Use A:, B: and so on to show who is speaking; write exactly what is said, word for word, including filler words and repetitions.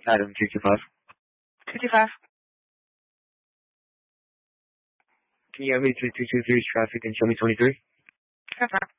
A: Adam, two two five.
B: two two five.
A: Can you get me to two two three traffic and show me twenty-three?
B: Confirm.